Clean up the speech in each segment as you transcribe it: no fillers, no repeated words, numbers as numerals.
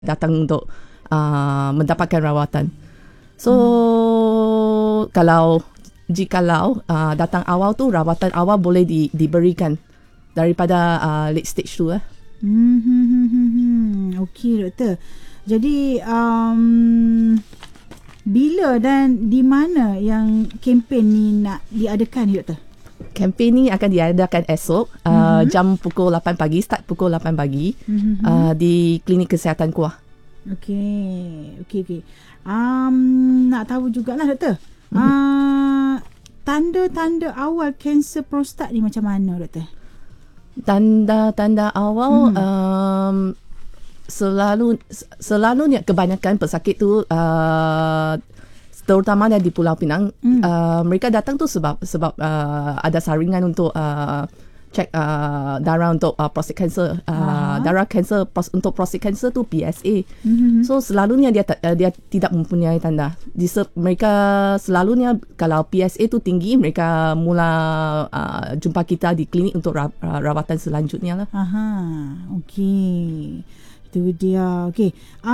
datang untuk mendapatkan rawatan. So jikalau datang awal tu, rawatan awal boleh diberikan daripada late stage tu. Okey doktor. Jadi bila dan di mana yang kempen ni nak diadakan ni doktor? Kempen ni akan diadakan esok jam pukul 8 pagi, start pukul 8 pagi di Klinik Kesihatan Kuah. Okey. Nak tahu jugalah doktor. Tanda-tanda awal kanser prostat ni macam mana doktor? Tanda-tanda awal selalunya kebanyakan pesakit tu terutamanya di Pulau Pinang, mereka datang tu sebab ada saringan untuk cek darah untuk prostate cancer. Darah cancer untuk prostate cancer tu PSA. So selalunya dia tidak mempunyai tanda. Mereka selalunya kalau PSA tu tinggi, mereka mula jumpa kita di klinik untuk rawatan selanjutnya lah. Okey. Itu dia. Okey.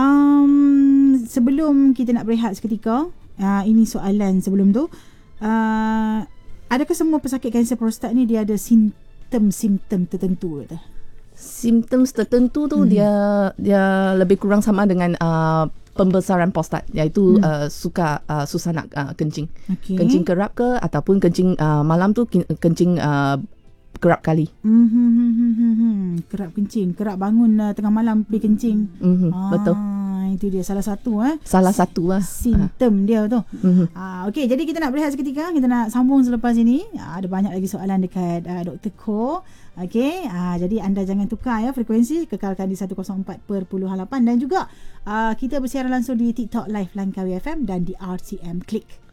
Sebelum kita nak berehat seketika, ini soalan sebelum tu. Adakah semua pesakit kanser prostat ni dia ada simptom tertentu? Simptom tertentu tu dia lebih kurang sama dengan pembesaran prostat, iaitu susah nak kencing. Kencing kerap ke, ataupun kencing malam tu kencing kerap kali. Kerap kencing, kerap bangun tengah malam pergi kencing. Betul. Itu dia salah satu simptom dia tu. Okey, jadi kita nak berehat seketika, kita nak sambung selepas ini. Ada banyak lagi soalan dekat Dr. Ko. Okey, jadi anda jangan tukar frekuensi, kekalkan di 104.8 dan juga kita bersiaran langsung di TikTok Live Langkawi FM dan di RTM Click.